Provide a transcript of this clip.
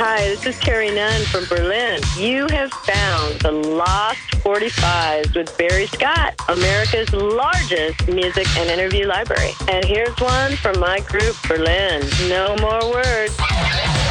Hi, this is Carrie Nunn from Berlin. You have found the Lost 45s with Barry Scott, America's largest music and interview library. And here's one from my group, Berlin. No more words.